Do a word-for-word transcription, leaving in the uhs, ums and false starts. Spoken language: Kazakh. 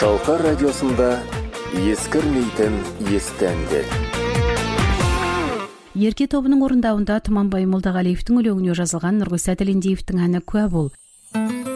Шалқар радиосында ескірмейтін есті әндер. Ерке тобының орындауында Тұманбай Молдағалиевтің өлеңіне жазылған Нұрғиса Тілендиевтің әні «Куә бол».